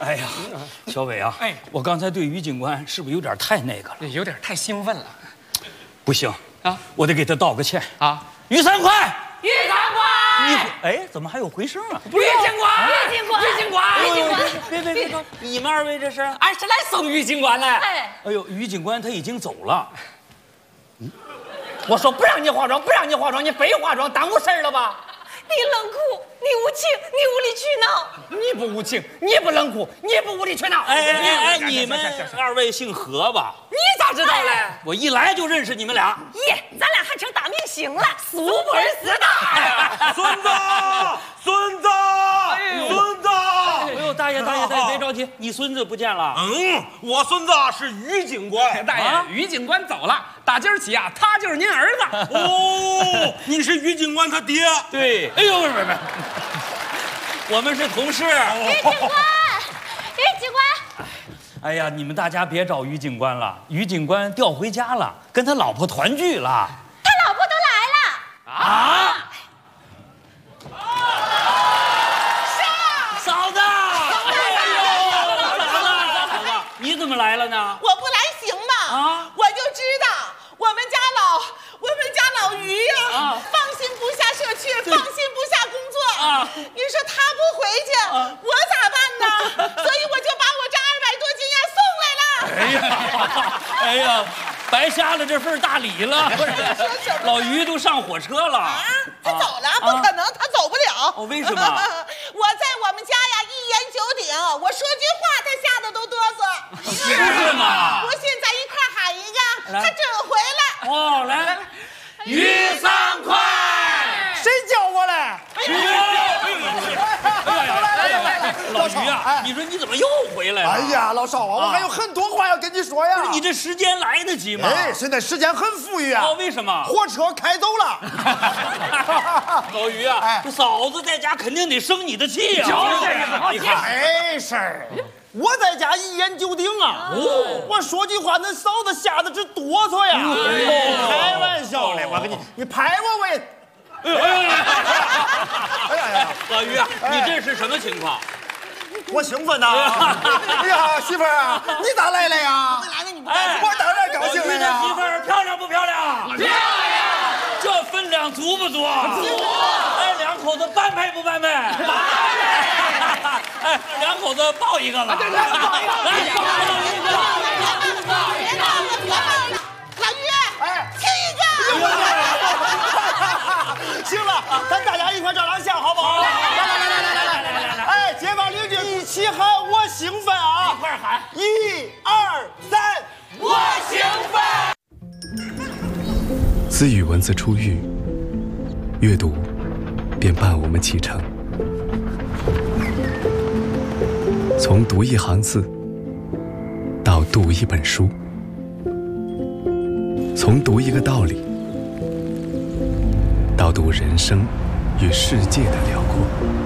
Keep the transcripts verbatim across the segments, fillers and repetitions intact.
哎呀，小伟啊，哎，我刚才对于警官是不是有点太那个了？ 有点太兴奋了。 不行啊， 我得给他道个歉啊！ 于三快， 于三快， 你哎，怎么还有回声啊？ 于警官， 于警官， 于警官， 于警官， 别别别别，你们二位这是？ 俺是来送于警官的。 哎， 哎呦，于警官他已经走了。 我说不让你化妆，不让你化妆，你非化妆，耽误事儿了吧？ 你冷酷，你无情，你无理取闹。 你不无情，你不冷酷，你不无理取闹。 哎哎哎哎，你们二位姓何吧？ 你咋知道嘞？ 我一来就认识你们俩。 耶，咱俩还成大明星了，Superstar！ 孙子，孙子，孙子！ 哎呦，大爷大爷大爷，别着急，你孙子不见了。 嗯，我孙子是于警官。 大爷，于警官走了，打今儿起啊，他就是您儿子。 哦，你是于警官他爹？ 对。哎呦，不是不是不是，我们是同事。 于警官，于警官。 哎呀，你们大家别找于警官了，于警官调回家了，跟他老婆团聚了。 他老婆都来了。 啊！嫂子，哎呦，嫂子，嫂子，你怎么来了呢？ 我不来行吗？ 啊， 我就知道我们家老我们家老于呀、啊，放心不下社区，放心不下工作啊。你说他不回去，啊、我咋办呢？所以我就把我这二百多斤呀送来了。 哎呀，哎呀，白瞎了这份大礼了。老于都上火车了啊，他走了，不可能，他走不了。 哦，为什么？ 我在我们家呀一言九鼎，我说句话他吓得都哆嗦。 是吗？ 我现在一块喊一个，他准回来。 哦，来，于三快， 谁叫我来？ 于，哎呀，来来来，老于啊，你说你怎么又回来了？ 哎呀，老邵啊，我还有很多话要跟你说呀。 你这时间来得及吗？ 哎，现在时间很富裕啊。 哦，为什么？ 火车开走了。 老于啊，这嫂子在家肯定得生你的气啊！ 你看，没事儿。我在家一言九鼎啊！哦，我说句话，那嫂子吓得直哆嗦呀！开玩笑嘞，我跟你，你拍我我也。哎呀哎呀！ 老于啊，你这是什么情况？ 我兴奋呐！哎呀，媳妇儿啊，你咋来了呀？ 我来了，你不哎， 我当然高兴了呀！ 媳妇儿漂亮不漂亮？漂亮！这分量足不足？足！哎，两口子般配不般配？般配！哎，两口子抱一个吧！对对，抱一个！来，抱一个！ 抱一个！老于，哎，亲一个！ 行了，咱大家一块照张相，好不好？来来来来来来来来来！哎，街坊邻居一起喊，我兴奋啊！ 一块喊！ 一二三， 我兴奋！ 自与文字初遇，阅读便伴我们启程。从读一行字到读一本书，从读一个道理到读人生与世界的辽阔。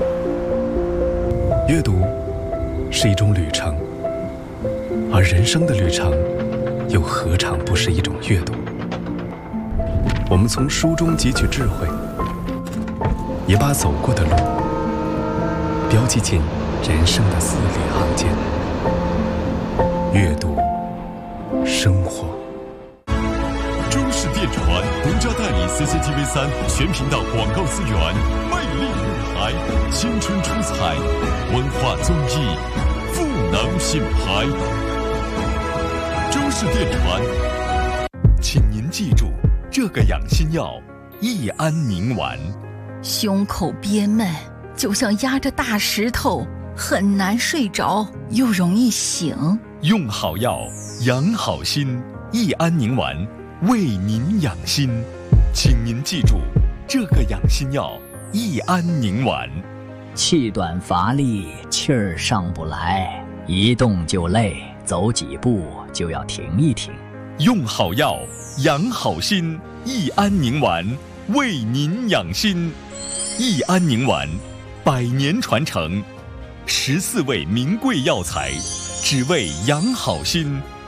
阅读是一种旅程，而人生的旅程又何尝不是一种阅读？我们从书中汲取智慧，也把走过的路标记进人生的字里行间。阅读，生活。 中视电传独家代理 C C T V 三全频道广告资源，魅力舞台，青春出彩，文化综艺，赋能品牌。中视电传，请您记住这个养心药：益安宁丸。 胸口憋闷，就像压着大石头，很难睡着，又容易醒。 用好药，养好心，益安宁丸为您养心，请您记住这个养心药：益安宁丸。 气短乏力，气儿上不来，一动就累，走几步就要停一停。 用好药，养好心，益安宁丸为您养心。益安宁丸，百年传承，十四味名贵药材，只为养好心，